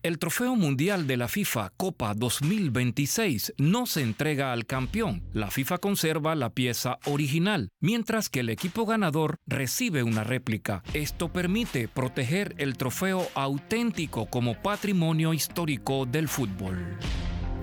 El Trofeo Mundial de la FIFA Copa 2026 no se entrega al campeón. La FIFA conserva la pieza original, mientras que el equipo ganador recibe una réplica. Esto permite proteger el trofeo auténtico como patrimonio histórico del fútbol.